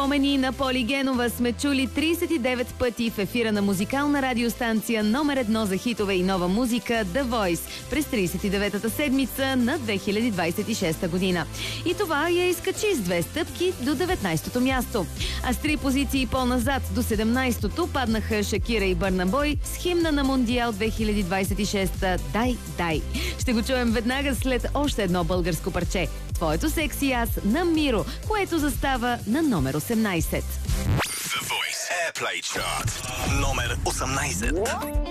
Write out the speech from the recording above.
Спомени на Поли Генова сме чули 39 пъти в ефира на музикална радиостанция номер 1 за хитове и нова музика The Voice през 39-та седмица на 2026 година. И това я изкачи с 2 стъпки до 19-то място. А с 3 позиции по-назад до 17-то паднаха Шакира и Бърна Бой с химна на Мондиал 2026 «Дай, дай». Ще го чуем веднага след още едно българско парче. Твоето секси аз на Миро, което застава на номер 18. The Voice Airplay Chart номер 18.